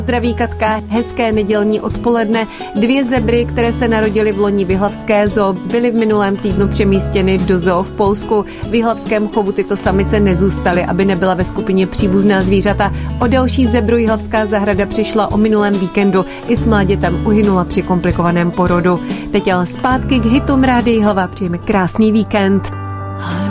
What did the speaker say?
Zdraví Katka, hezké nedělní odpoledne. 2 zebry, které se narodily v loni v Jihlavské zoo, byly v minulém týdnu přemístěny do zoo v Polsku. V jihlavském chovu tyto samice nezůstaly, aby nebyla ve skupině příbuzná zvířata. O další zebru Jihlavská zahrada přišla o minulém víkendu. I s mládětem uhynula při komplikovaném porodu. Teď ale zpátky k hitům Rádia Jihlava. Přejeme krásný víkend.